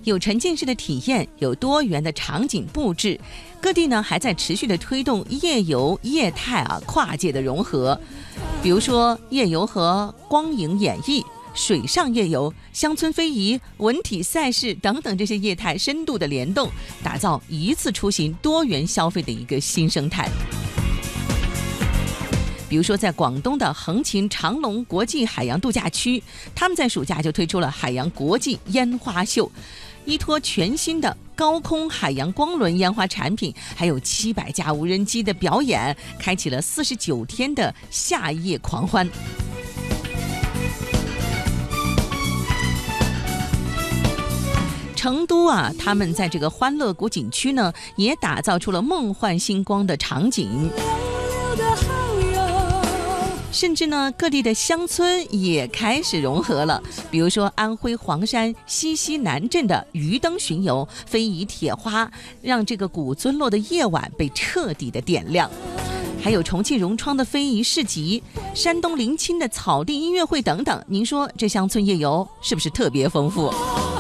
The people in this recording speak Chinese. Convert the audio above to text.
有沉浸式的体验，有多元的场景布置。各地呢还在持续的推动夜游业态跨界的融合，比如说夜游和光影演绎、水上夜游、乡村非遗、文体赛事等等这些业态深度的联动，打造一次出行多元消费的一个新生态。比如说在广东的横琴长隆国际海洋度假区，他们在暑假就推出了海洋国际烟花秀，依托全新的高空海洋光轮烟花产品，还有700架无人机的表演，开启了49天的夏夜狂欢。成都他们在这个欢乐谷景区呢，也打造出了梦幻星光的场景。甚至呢，各地的乡村也开始融合了，比如说安徽黄山西溪南镇的鱼灯巡游、非遗铁花，让这个古村落的夜晚被彻底的点亮。还有重庆荣昌的非遗市集、山东临清的草地音乐会等等，您说这乡村夜游是不是特别丰富？